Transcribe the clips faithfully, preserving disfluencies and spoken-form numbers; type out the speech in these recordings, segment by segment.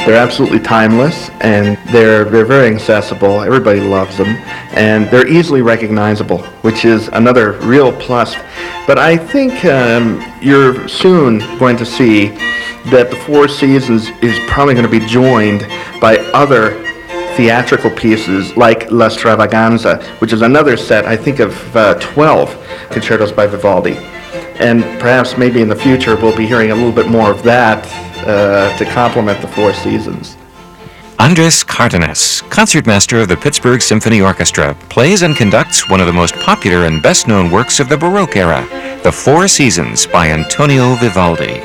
They're absolutely timeless, and they're, they're very accessible. Everybody loves them, and they're easily recognizable, which is another real plus. But I think um, you're soon going to see that the Four Seasons is probably going to be joined by other theatrical pieces like La Stravaganza, which is another set, I think, of uh, twelve concertos by Vivaldi. And perhaps maybe in the future we'll be hearing a little bit more of that uh, to complement the Four Seasons. Andres Cardenas, concertmaster of the Pittsburgh Symphony Orchestra, plays and conducts one of the most popular and best-known works of the Baroque era, The Four Seasons by Antonio Vivaldi.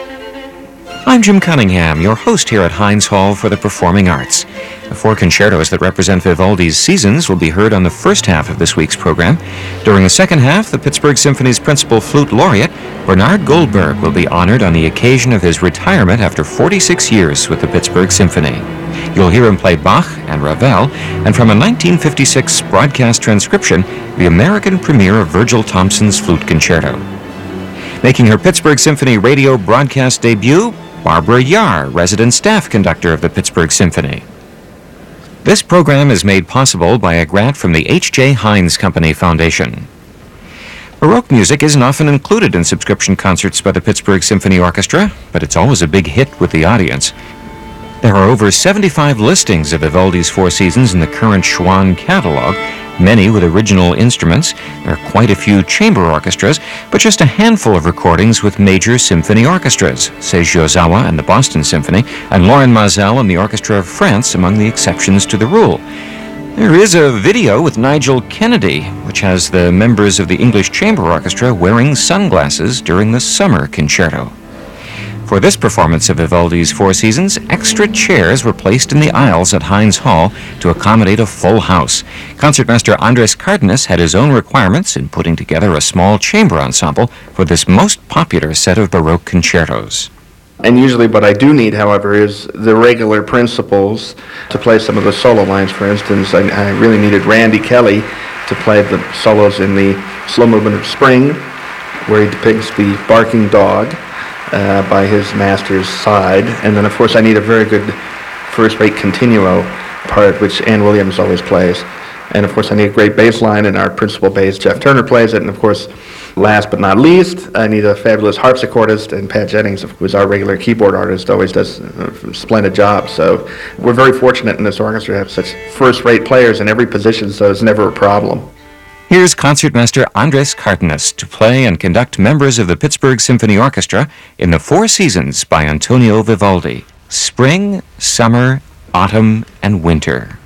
I'm Jim Cunningham, your host here at Heinz Hall for the Performing Arts. The four concertos that represent Vivaldi's seasons will be heard on the first half of this week's program. During the second half, the Pittsburgh Symphony's principal flute laureate, Bernard Goldberg, will be honored on the occasion of his retirement after forty-six years with the Pittsburgh Symphony. You'll hear him play Bach and Ravel, and from a nineteen fifty-six broadcast transcription, the American premiere of Virgil Thompson's Flute Concerto. Making her Pittsburgh Symphony radio broadcast debut, Barbara Yar, resident staff conductor of the Pittsburgh Symphony. This program is made possible by a grant from the H J Heinz Company Foundation. Baroque music isn't often included in subscription concerts by the Pittsburgh Symphony Orchestra, but it's always a big hit with the audience. There are over seventy-five listings of Vivaldi's Four Seasons in the current Schwann catalog, many with original instruments. There are quite a few chamber orchestras, but just a handful of recordings with major symphony orchestras, Seiji Ozawa and the Boston Symphony, and Laurent Mazel and the Orchestra of France among the exceptions to the rule. There is a video with Nigel Kennedy, which has the members of the English Chamber Orchestra wearing sunglasses during the summer concerto. For this performance of Vivaldi's Four Seasons, extra chairs were placed in the aisles at Heinz Hall to accommodate a full house. Concertmaster Andres Cardenas had his own requirements in putting together a small chamber ensemble for this most popular set of Baroque concertos. And usually what I do need, however, is the regular principals to play some of the solo lines. For instance, I, I really needed Randy Kelly to play the solos in the slow movement of Spring, where he depicts the barking dog Uh, by his master's side. And then, of course, I need a very good first-rate continuo part, which Ann Williams always plays. And, of course, I need a great bass line, and our principal bass, Jeff Turner, plays it. And, of course, last but not least, I need a fabulous harpsichordist, and Pat Jennings, who is our regular keyboard artist, always does a splendid job. So we're very fortunate in this orchestra to have such first-rate players in every position, so it's never a problem. Here's concertmaster Andres Cardenas to play and conduct members of the Pittsburgh Symphony Orchestra in The Four Seasons by Antonio Vivaldi, Spring, Summer, Autumn, and Winter.